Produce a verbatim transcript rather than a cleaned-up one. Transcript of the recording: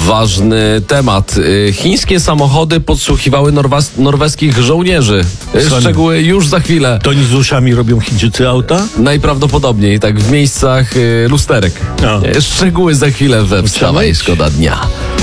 ważny temat. Chińskie samochody podsłuchiwały norwas- norweskich żołnierzy. Szczegóły już za chwilę. To oni z uszami robią Chińczycy auta? Najprawdopodobniej, tak, w miejscach y, lusterek. A. Szczegóły za chwilę we Wstawaj, mieć. Szkoda Dnia.